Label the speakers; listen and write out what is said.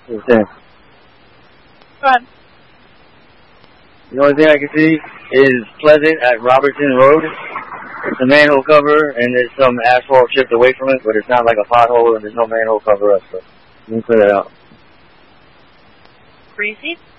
Speaker 1: What's that?
Speaker 2: Go ahead.
Speaker 1: The only thing I can see is Pleasant at Robertson Road. It's a manhole cover, and there's some asphalt chipped away from it, but it's not like a pothole, and there's no manhole cover up, so you can clear that out.
Speaker 2: Greasy?